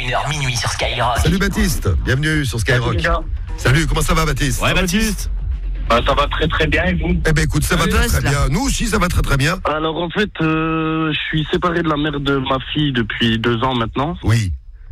21h minuit sur Skyrock. Salut Baptiste, bienvenue sur Skyrock. Salut, comment ça va Baptiste? Ouais, Baptiste. Ça va très très bien, et vous? Eh ben écoute, ça va très très bien. Nous aussi, ça va très très bien. Alors en fait, je suis séparé de la mère de ma fille depuis 2 ans maintenant. Oui.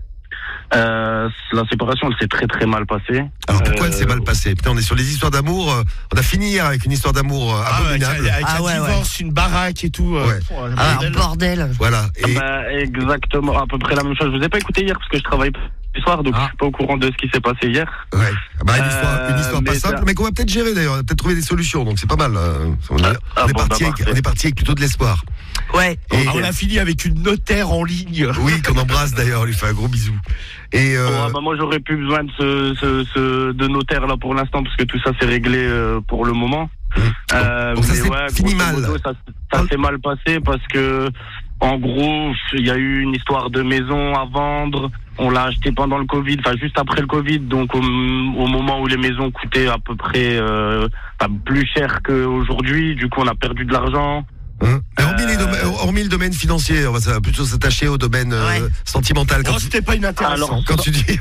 La séparation, elle s'est très très mal passée. Alors pourquoi elle s'est mal passée? Putain, on est sur les histoires d'amour. On a fini hier avec une histoire d'amour abominable. Avec un divorce, une baraque et tout. Ouais. Un bordel. Voilà. Et Exactement, à peu près la même chose. Je vous ai pas écouté hier parce que je travaille ce soir, donc je suis pas au courant de ce qui s'est passé hier. ouais. Bah, une histoire pas simple, mais qu'on va peut-être gérer d'ailleurs. On va peut-être trouver des solutions, donc c'est pas mal. On est parti avec plutôt de l'espoir. Ouais. Et on a fini avec une notaire en ligne. oui, qu'on embrasse d'ailleurs, on lui fait un gros bisou. Et moi j'aurais plus besoin de notaire là pour l'instant parce que tout ça c'est réglé pour le moment. Donc ça s'est fini mal. Modo, ça s'est mal passé parce que en gros il y a eu une histoire de maison à vendre. On l'a acheté pendant le Covid, enfin juste après le Covid, donc au moment où les maisons coûtaient à peu près plus cher qu'aujourd'hui. Du coup on a perdu de l'argent. Hormis le domaine financier, on va plutôt s'attacher au domaine sentimental. C'était pas inintéressant. Quand tu dis,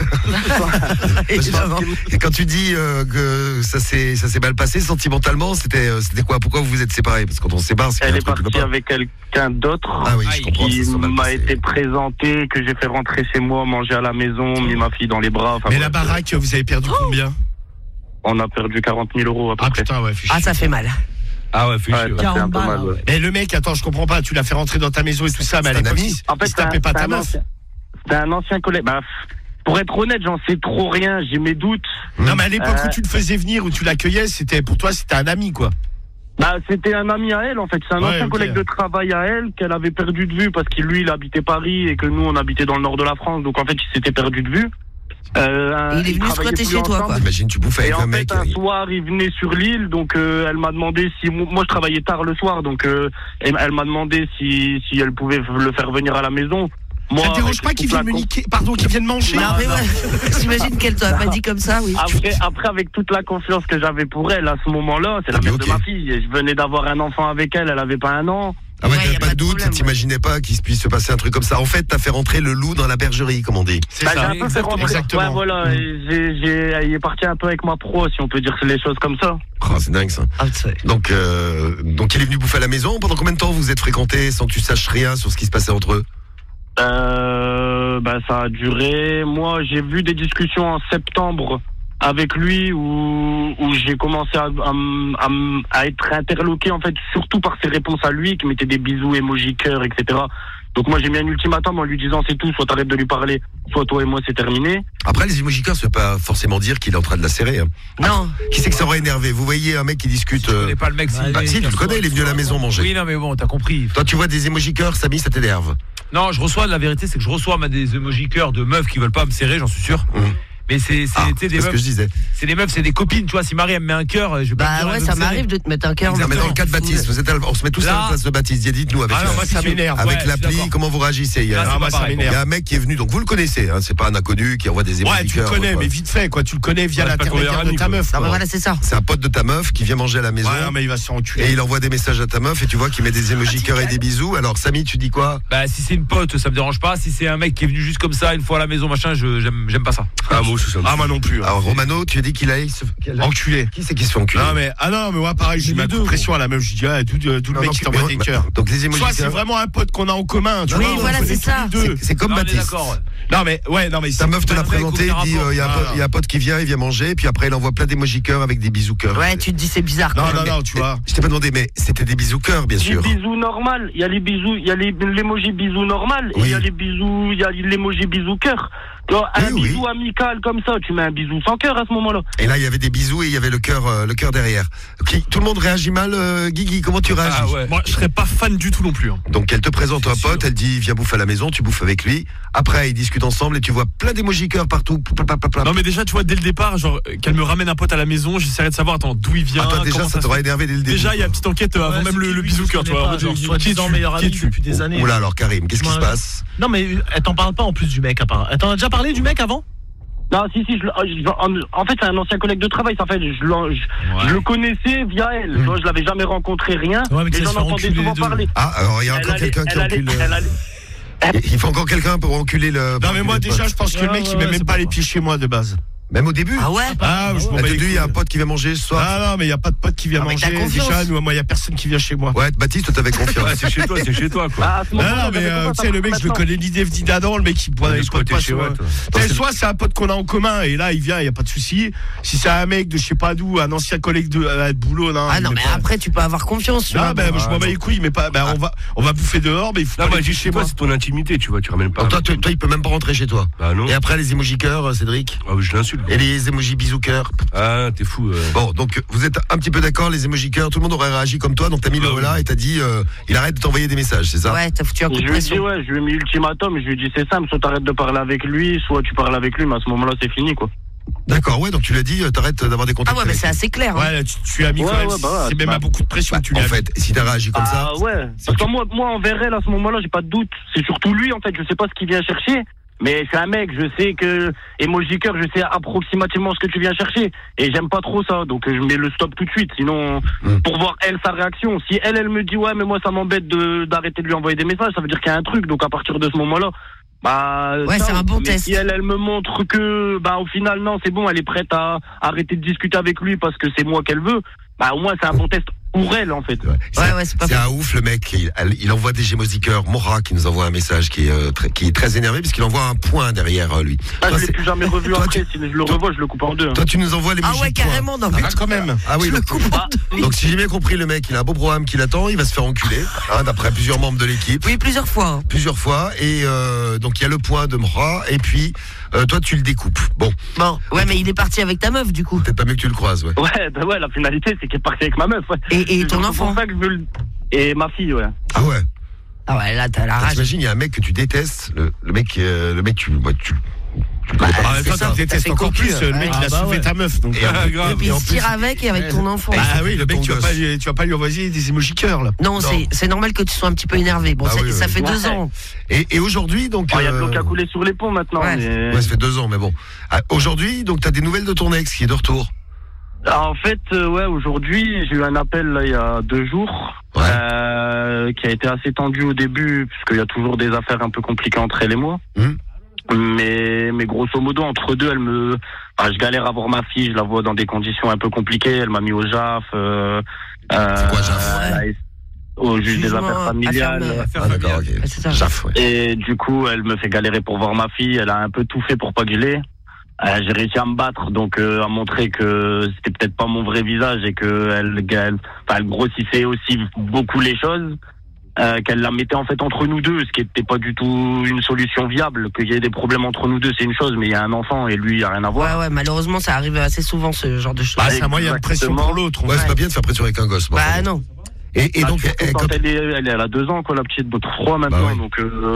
quand tu dis que ça s'est mal passé sentimentalement, c'était quoi? Pourquoi vous vous êtes séparés? Parce que quand on se sépare, c'est elle est partie avec quelqu'un d'autre. Ah oui, je comprends. Qui m'a été présenté, que j'ai fait rentrer chez moi, manger à la maison, mis ma fille dans les bras. Mais la baraque, vous avez perdu combien? On a perdu 40 000 euros à peu près. Putain, ouais. Ça fait mal. Ah ouais, ça fait un peu mal. Ouais. Et le mec, attends, je comprends pas, tu l'as fait rentrer dans ta maison et tout ça, mais à l'époque, il se tapait pas ta meuf. C'était un ancien collègue. Pour être honnête, j'en sais trop rien, j'ai mes doutes. Non, mais à l'époque où tu le faisais venir, où tu l'accueillais, pour toi, c'était un ami, quoi. C'était un ami à elle, en fait. C'est un ancien collègue de travail à elle qu'elle avait perdu de vue parce que lui, il habitait Paris et que nous, on habitait dans le nord de la France. Donc, en fait, il s'était perdu de vue. Il est venu squatter chez toi, quoi. Imagine, tu bouffes avec un mec. Et en fait, un soir, il venait sur l'île, donc elle m'a demandé si... Moi, je travaillais tard le soir, donc elle m'a demandé si elle pouvait le faire venir à la maison. Moi, ça te dérange pas qu'il vienne me niquer, qu'il vienne manger? Non, mais j'imagine qu'elle t'a pas dit comme ça, oui. Après, avec toute la confiance que j'avais pour elle, à ce moment-là, c'est la mère de ma fille. Je venais d'avoir un enfant avec elle, elle avait pas 1 an. Ah ouais, t'avais pas de doute, t'imaginais pas qu'il puisse se passer un truc comme ça. En fait, t'as fait rentrer le loup dans la bergerie, comme on dit. C'est ça, j'ai un peu fait rentrer. Exactement. Ouais, voilà, il est parti un peu avec ma pro, si on peut dire les choses comme ça. Oh, c'est dingue ça. Donc il est venu bouffer à la maison. Pendant combien de temps vous êtes fréquentés sans que tu saches rien sur ce qui se passait entre eux? Ça a duré. Moi, j'ai vu des discussions en septembre avec lui où j'ai commencé à être interloqué en fait, surtout par ses réponses à lui qui mettaient des bisous, emoji cœur, etc. Donc moi j'ai mis un ultimatum en lui disant c'est tout, soit t'arrêtes de lui parler, soit toi et moi c'est terminé. Après les emojis cœur ça veut pas forcément dire qu'il est en train de la serrer. Hein. Non. Qui c'est que ça aurait énervé? Vous voyez un mec qui discute. Je connais pas le mec. Si tu le connais, il est venu à la maison manger. Oui non mais bon t'as compris. Toi tu vois des emojis cœur, Samy, ça t'énerve? Non, je reçois, la vérité c'est que je reçois des emojis cœur de meufs qui veulent pas me serrer, j'en suis sûr. Mais c'est des meufs. Ce que je disais. C'est des meufs, c'est des copines, tu vois. Si Marie elle me met un cœur, je vais pas. Ça m'arrive de te mettre un cœur. Mais dans le cas de Baptiste, on se met tous à la place de Baptiste. Dites-nous avec moi ça m'énerve. Avec l'appli, comment vous réagissez? Il y a un mec qui est venu, donc vous le connaissez, hein, c'est pas un inconnu qui envoie des emojis. Ouais, tu le connais, mais vite fait, quoi. Tu le connais via l'intermédiaire de ta meuf. Voilà, c'est ça. C'est un pote de ta meuf qui vient manger à la maison. Ouais, mais il va se enculer. Et il envoie des messages à ta meuf et tu vois qu'il met des emojis cœur et des bisous. Alors Samy, tu dis quoi? Si c'est une pote, ça me dérange pas. Si c'est un mec qui est venu juste comme ça une fois à la maison, machin, j'aime pas ça. Moi non plus. Alors Romano, tu as dit qu'il allait se enculer. Qui c'est qui se fait enculer? Non mais moi pareil, je mets de pression à la meuf, je dis tout le mec qui t'envoie des cœurs. Donc les emojis. Soit c'est vraiment un pote qu'on a en commun, tu vois. Oui, voilà, c'est ça. C'est comme Baptiste. Non mais ta meuf te l'a présenté, il dit il y a un pote qui vient, il vient manger, et puis après il envoie plein d'émojis cœur avec des bisous cœur. Ouais, tu te dis c'est bizarre. Non, tu vois. Je t'ai pas demandé, mais c'était des bisous cœur, bien sûr. Les bisous normal, il y a les bisous, il y a l'emoji bisous normal, et il y a les bisous, il y a l'emoji bisous cœur. Un bisou amical comme ça, tu mets un bisou sans cœur à ce moment-là. Et là, il y avait des bisous et il y avait le cœur derrière. Tout le monde réagit mal, Guigui, comment tu réagis? Moi, je serais pas fan du tout non plus. Donc, elle te présente un pote, elle dit viens bouffer à la maison, tu bouffes avec lui. Après, ils discutent ensemble et tu vois plein d'émojis cœur partout. Non, mais déjà, tu vois, dès le départ, genre, qu'elle me ramène un pote à la maison, j'essaierai de savoir, d'où il vient. Déjà, ça t'aurait énervé dès le début. Déjà, il y a une petite enquête avant même le bisou cœur, tu vois. Soi-disant meilleur ami depuis des années. Oula, alors Karim, qu'est-ce qui se passe? Non, mais elle t'en parle pas en plus du mec, apparemment. Elle t'en a déjà parlé du mec avant? Non, si, en fait, c'est un ancien collègue de travail. En fait, je le connaissais via elle. Je l'avais jamais rencontré, rien. Ouais, mais et j'en entendais souvent parler. Ah, alors il y a encore quelqu'un qui encule. Il faut encore quelqu'un pour enculer le. Non, mais moi, déjà, je pense que le mec, il met même pas les pieds chez moi de base. Même au début. Ah ouais. Je m'en bats les couilles. Il y a un pote qui vient manger ce soir. Ah non, mais il n'y a pas de pote qui vient manger. Déjà, moi, il n'y a personne qui vient chez moi. Ouais, Baptiste, toi, t'avais confiance. Ouais, c'est chez toi, quoi. Non, mais tu sais, le mec, je le connais l'idée d'Adam, le mec, il boit des potes chez moi. Soit c'est un pote qu'on a en commun, et là, il vient, il n'y a pas de souci. Si c'est un mec de je sais pas d'où, un ancien collègue de boulot, non. Ah non, mais après, tu peux avoir confiance. Non, ben, je m'en bats les couilles, mais pas. On va bouffer dehors, mais il faut pas aller chez moi. C'est ton intimité, tu vois, tu ramènes pas. Toi, il peut même pas rentrer chez toi. Bah non. Et après, les émojis cœur, Cédric. Ah oui, je l'insulte. Et les émojis bisous cœur. Ah, t'es fou. Bon, donc vous êtes un petit peu d'accord, les émojis cœur, tout le monde aurait réagi comme toi, donc t'as mis le là et t'as dit il arrête de t'envoyer des messages, c'est ça? Ouais, t'as foutu un coup de pression. Je lui ai mis l'ultimatum, je lui ai dit c'est simple, soit t'arrêtes de parler avec lui, soit tu parles avec lui, mais à ce moment-là c'est fini quoi. D'accord, ouais, donc tu l'as dit, t'arrêtes d'avoir des contacts. Ah ouais, mais c'est assez clair. Ouais, tu as mis quand même, c'est même à beaucoup de pression. En fait, si t'as réagi comme ça. Ah ouais, parce que moi envers elle à ce moment-là, j'ai pas de doute. C'est surtout lui en fait, je sais pas ce qu'il vient chercher. Mais c'est un mec, je sais que emoji cœur, je sais approximativement ce que tu viens chercher. Et j'aime pas trop ça, donc je mets le stop tout de suite. Sinon, pour voir elle, sa réaction. Si elle me dit ouais, mais moi ça m'embête d'arrêter de lui envoyer des messages, ça veut dire qu'il y a un truc. Donc à partir de ce moment-là, ouais, c'est un bon test. Si elle me montre que, au final, non, c'est bon, elle est prête à arrêter de discuter avec lui parce que c'est moi qu'elle veut, au moins c'est un bon test pour elle, en fait. Ouais, c'est pas un ouf, le mec. Il envoie des gémosiqueurs. Mora qui nous envoie un message qui est très énervé parce qu'il envoie un point derrière lui. Je l'ai plus jamais revu après. Si je le revois, je le coupe en deux. Toi, tu nous envoies les Ah ouais, carrément, non, mais quand même. Ah oui, donc si j'ai bien compris, le mec, il a un beau programme qui l'attend, il va se faire enculer, d'après plusieurs membres de l'équipe. Oui, plusieurs fois. Et donc il y a le point de Mora, et puis toi, tu le découpes. Bon, ouais, mais il est parti avec ta meuf, du coup. Peut-être pas mieux que tu le croises, ouais. Ouais, la finalité, c'est qu'il est parti avec ma meuf, ouais. Et ton enfant. Et ma fille, ouais. Ah ouais. Ah ouais, là, t'as la rage. T'imagines, il y a un mec que tu détestes, le mec, tu tu détestes encore plus, le mec il a soulevé ta meuf. Donc, et puis il se tire avec et avec ton enfant. Ah oui, le mec, tu vas pas lui envoyer des émojis cœur là. Non, c'est normal que tu sois un petit peu énervé. Bon, ça fait 2 ans. Et aujourd'hui, donc. Il y a de l'eau qui a coulé sur les ponts maintenant. Ouais, ça fait 2 ans, mais bon. Aujourd'hui, donc t'as des nouvelles de ton ex qui est de retour. En fait, aujourd'hui, j'ai eu un appel là, il y a 2 jours, qui a été assez tendu au début, puisqu'il y a toujours des affaires un peu compliquées entre elle et moi. Mais grosso modo, entre deux, je galère à voir ma fille, je la vois dans des conditions un peu compliquées. Elle m'a mis au JAF. C'est quoi JAF? Au juge des affaires familiales. D'accord, ok. C'est ça. JAF, ouais. Et du coup, elle me fait galérer pour voir ma fille. Elle a un peu tout fait pour pas que je l'aie. J'ai réussi à me battre, donc à montrer que c'était peut-être pas mon vrai visage et que elle grossissait aussi beaucoup les choses, qu'elle la mettait en fait entre nous deux, ce qui était pas du tout une solution viable. Qu'il y ait des problèmes entre nous deux, c'est une chose, mais il y a un enfant et lui, il y a rien à voir. Ouais, malheureusement, ça arrive assez souvent ce genre de choses. C'est un moyen de pression pour l'autre. Ouais, c'est pas bien de faire pression avec un gosse. Non. Et donc, elle a 2 ans, quoi, la petite de 3 maintenant, donc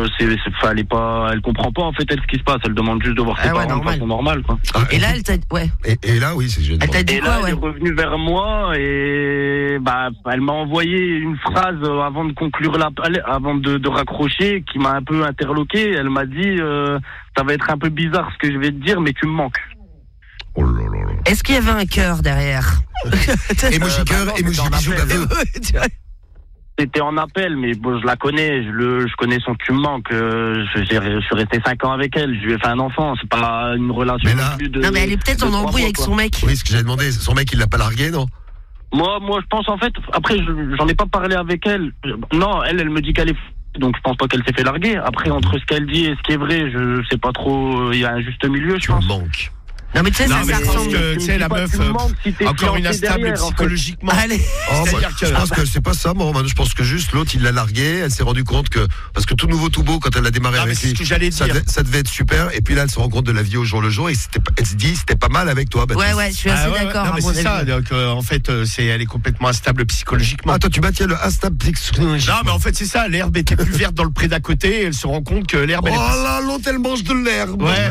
elle comprend pas en fait ce qui se passe. Elle demande juste de voir ses parents de façon normale, quoi. Et là, elle t'a, Et là, oui, c'est génial. Elle t'a dit quoi, elle est revenue vers moi et elle m'a envoyé une phrase avant de conclure avant de raccrocher, qui m'a un peu interloqué. Elle m'a dit ça va être un peu bizarre ce que je vais te dire, mais tu me manques. Oh là là là. Est-ce qu'il y avait un cœur derrière? Émoji cœur, émoji bisou baveux. C'était en appel, mais bon, je la connais, je connais son tu me manques. Je suis resté 5 ans avec elle, je lui ai fait un enfant, c'est pas une relation plus de. Non, mais elle est peut-être en embrouille avec son mec. Oui, ce que j'avais demandé, son mec, il l'a pas largué, non? Moi, je pense en fait, après, j'en ai pas parlé avec elle. Non, elle me dit qu'elle est. Donc je pense pas qu'elle s'est fait larguer. Après, entre ce qu'elle dit et ce qui est vrai, je sais pas trop, il y a un juste milieu, je pense. Tu me manques. Non mais tu sais, ça ressemble. Tu sais, la meuf, encore une instable psychologiquement. Allez. Je pense que c'est pas ça, moi. Je pense que juste l'autre, il l'a largué. Elle s'est rendue compte que parce que tout nouveau, tout beau, quand elle a démarré avec lui, ça devait être super. Et puis là, elle se rend compte de la vie au jour le jour. Et elle se dit, c'était pas mal avec toi. Ouais, je suis assez d'accord. Non, mais c'est ça. Donc, en fait, elle est complètement instable psychologiquement. Ah, toi, tu maintiens le instable psychologiquement. Non, mais en fait, c'est ça. L'herbe était plus verte dans le pré d'à côté. Elle se rend compte que l'herbe. Oh là, l'autre, elle mange de l'herbe. Ouais,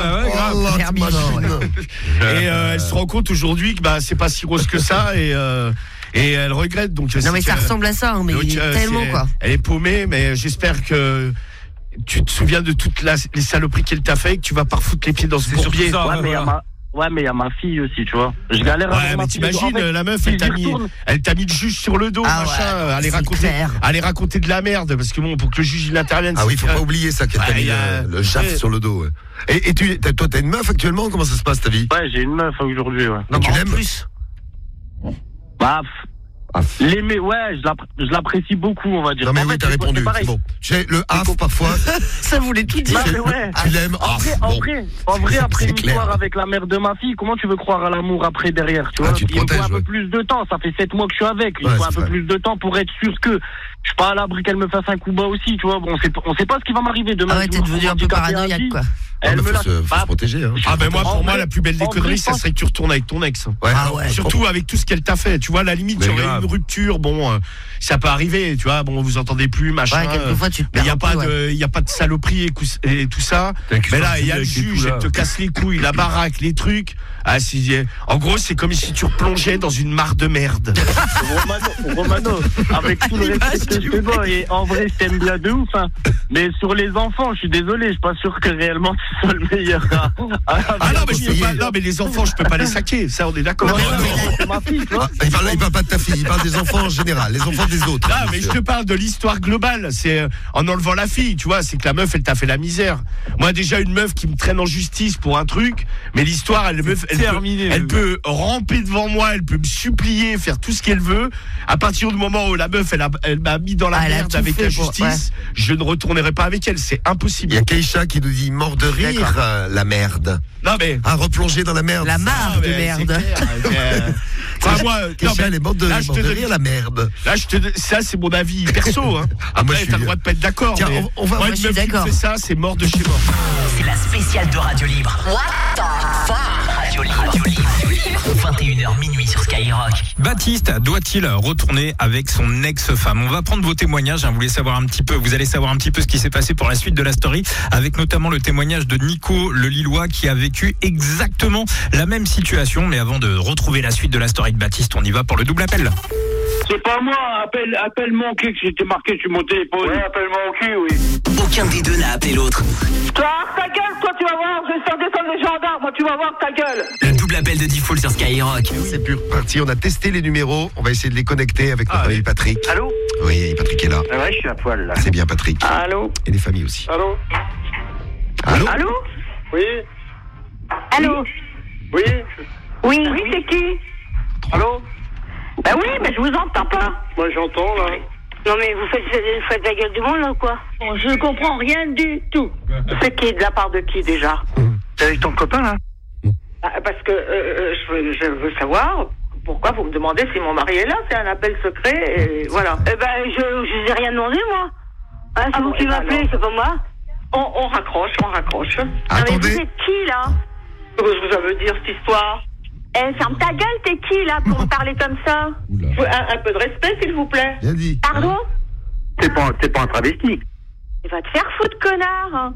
grave. Et elle se rend compte aujourd'hui que c'est pas si rose que ça et elle regrette. Donc non mais ça ressemble à ça, mais tellement quoi. Elle est paumée, mais j'espère que tu te souviens de toutes les saloperies qu'elle t'a fait et que tu vas pas refoutre les pieds dans ce bourbier. Ouais, mais il y a ma fille aussi, tu vois. Je galère à Ouais, mais t'imagines, la meuf, elle t'a mis le juge sur le dos, machin. Allez raconter de la merde, parce que bon, pour que le juge il intervienne. Ah oui, faut pas oublier ça, qu'elle t'a mis le jaf sur le dos. Ouais. Et toi, t'as une meuf actuellement? Comment ça se passe ta vie? Ouais, j'ai une meuf aujourd'hui, ouais. Non, tu l'aimes? Bah, ouais, je l'apprécie beaucoup, on va dire. Non, mais oui, t'as répondu. C'est bon. Tu sais, le haf, parfois. Ça voulait tout dire. Ouais. Tu l'aimes? En vrai, après une histoire avec la mère de ma fille, comment tu veux croire à l'amour après derrière, tu vois? Il me faut un peu plus de temps. Ça fait 7 mois que je suis avec. Il me faut un peu plus de temps pour être sûr que je suis pas à l'abri qu'elle me fasse un coup bas aussi, tu vois. Bon, on sait pas ce qui va m'arriver demain. Ah ouais, t'es devenu un peu paranoïaque, quoi. Elle faut se protéger. Hein. Ah ben pour moi, la plus belle des conneries, ça serait que tu retournes avec ton ex. Ouais. Surtout avec tout ce qu'elle t'a fait. Tu vois, à la limite, il y aurait une rupture. Bon, ça peut arriver. Tu vois, bon, vous entendez plus, machin. Ouais, quelquefois, tu te perds. Il y a pas de saloperie et tout ça. Mais là, il y a le juge, elle te casse les couilles, la baraque, les trucs. Ah, en gros, c'est comme si tu replongeais dans une mare de merde. Romano, avec tout le respect que je te dois, et en vrai, je t'aime bien de ouf, hein. Mais sur les enfants, je suis désolé, je suis pas sûr que réellement tu sois le meilleur. Non, mais les enfants, je peux pas les saquer, ça, on est d'accord. C'est ma fille, tu vois. Il parle pas de ta fille, il parle des enfants en général, les enfants des autres. Non, mais je te parle de l'histoire globale. C'est en enlevant la fille, tu vois, c'est que la meuf, elle t'a fait la misère. Moi, déjà, une meuf qui me traîne en justice pour un truc, mais l'histoire, elle peut ramper devant moi, elle peut me supplier, faire tout ce qu'elle veut. À partir du moment où la meuf, elle m'a mis dans la merde avec la justice, je ne retournerai pas avec elle, c'est impossible. Il y a Keïcha qui nous dit mort de rire, la merde. Non mais replonger dans la merde. La mare de merde. Keïcha, elle est morte de rire, la merde. Là, ça c'est mon avis perso. Hein. Après, t'as le droit de pas être d'accord. Tiens, mais on va. Moi, une meuf qui fait ça, c'est mort de chez mort. C'est la spéciale de Radio Libre. What the fuck? Radio Libre. 21h minuit sur Skyrock. Baptiste doit-il retourner avec son ex-femme? On va prendre vos témoignages. Vous allez savoir un petit peu ce qui s'est passé pour la suite de la story, avec notamment le témoignage de Nico, le Lillois, qui a vécu exactement la même situation. Mais avant de retrouver la suite de la story de Baptiste, on y va pour le double appel. C'est pas moi, appelle mon cul que j'étais marqué sur mon téléphone. Ouais, appelle-moi au cul, oui. Aucun des deux n'a appelé l'autre. Toi, ta gueule, toi, tu vas voir, je vais faire descendre les gendarmes, moi, tu vas voir ta gueule. Le double appel de Diffoul sur Skyrock. C'est plus parti, on a testé les numéros, on va essayer de les connecter avec notre ami Patrick. Allô? Oui, Patrick est là. Ouais, je suis à poil, là. C'est bien, Patrick. Allô? Et les familles aussi. Allô? Allô? Oui? Allô? Oui? Oui, c'est qui? Allô? Bah oui, mais je vous entends pas. Moi, j'entends, là. Non, mais vous faites la gueule du monde, là, ou quoi? Bon, je comprends rien du tout. C'est qui? De la part de qui, déjà? C'est avec ton copain, là? Parce que je veux savoir pourquoi vous me demandez si mon mari est là. C'est un appel secret, et voilà. Eh ben, je n'ai rien demandé, moi. Hein, c'est vous qui m'appelez, c'est pas moi. On raccroche. Attendez. Non, mais vous êtes qui, là? Qu'est-ce que ça veut dire, cette histoire? Ferme ta gueule, t'es qui, là, pour me parler comme ça? Un peu de respect, s'il vous plaît. Bien dit. Pardon? T'es pas un travesti. Il va te faire foutre, connard.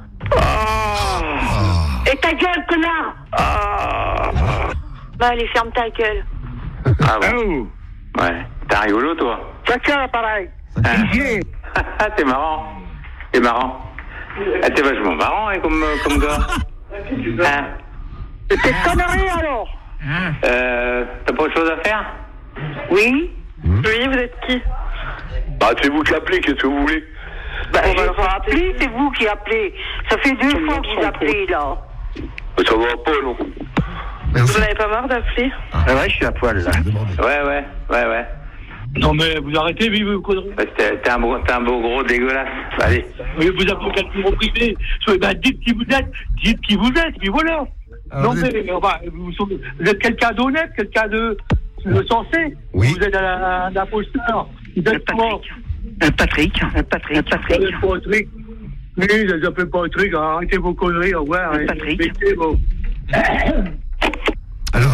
Et ta gueule, connard. Bah, allez, ferme ta gueule. Ah bon? Ouais. T'es un rigolo, toi. Tiens, pareil. T'es marrant. T'es vachement marrant, hein, comme gars. T'es connerie, alors. T'as pas autre chose à faire? Oui. Oui, vous êtes qui? Bah, c'est vous qui appelez, qu'est-ce que vous voulez? Bah, je vais pas appeler, c'est vous qui appelez. Ça fait 2 fois que vous appelez, là. Ça va pas, non? Vous n'avez pas marre d'appeler? Ouais, je suis à poil, là. Ouais. Non, mais vous arrêtez, vive vos conneries. T'es un beau gros dégueulasse. Allez. Mais vous avez aucun numéro privé. Bah, dites qui vous êtes, puis voilà. Non, mais vous êtes quelqu'un d'honnête, quelqu'un de sensé. Oui. Vous êtes un imposteur. Vous êtes comment? Patrick. Patrick. Oui, je n'appelle pas Patrick. Arrêtez vos conneries. Ouais, Patrick. Alors.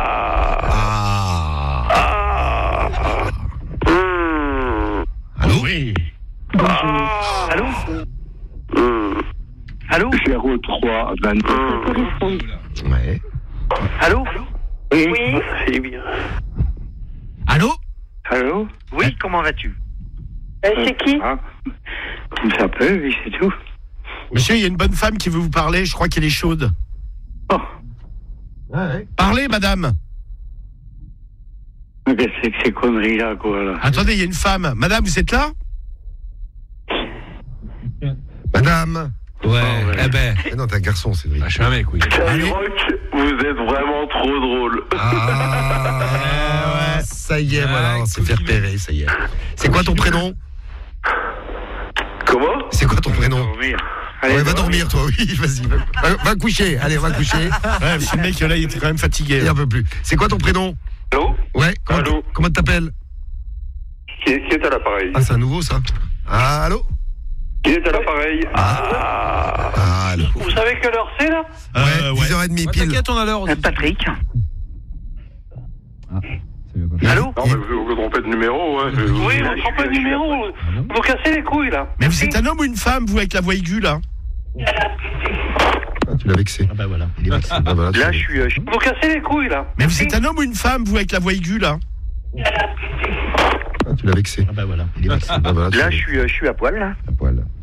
Allô? Oui. Allô? Allô? 03 22. Ouais. Allô? Oui. C'est bien. Allô? Oui, comment vas-tu? C'est qui? Ça peut, oui, c'est tout. Monsieur, il y a une bonne femme qui veut vous parler, je crois qu'elle est chaude. Oh. Ouais. Parlez, madame. Qu'est-ce que c'est ces conneries-là, quoi, là? Attendez, il y a une femme. Madame, vous êtes là? Madame. Ouais, eh ben. Non, t'es un garçon, Cédric. Ah, je suis un mec, oui. Skyrock, vous êtes vraiment trop drôle. Ah, ça y est, voilà, on s'est fait repérer, ça y est. C'est quoi ton prénom? Comment? C'est quoi ton prénom? Allez, va dormir, toi, oui, vas-y. Va coucher, allez, va coucher. Ouais, ce mec, là, il était quand même fatigué. Il un peu plus. C'est quoi ton prénom? Allô? Ouais, comment t'appelles? Qui est à l'appareil? Ah, c'est un nouveau, ça. Ah, allô? Qui est à l'appareil? Allô? Vous savez quelle heure c'est, là? Ouais, 10h30 pile. T'inquiète, on a l'heure. Patrick. Allô? Non, mais vous trompez de numéro, ouais. Oui, vous trompez de numéro. Vous cassez les couilles, là. Mais vous êtes un homme ou une femme, vous, avec la voix aiguë, là? Tu l'as vexé. Ah bah voilà. Il est vexé. Ah, voilà, là, je suis. Vous cassez les couilles, là. Mais vous êtes un homme ou une femme, vous, avec la voix aiguë, là? Tu l'as vexé. Ah bah voilà. Il est vexé. Ah, voilà, là, je suis à poil, là.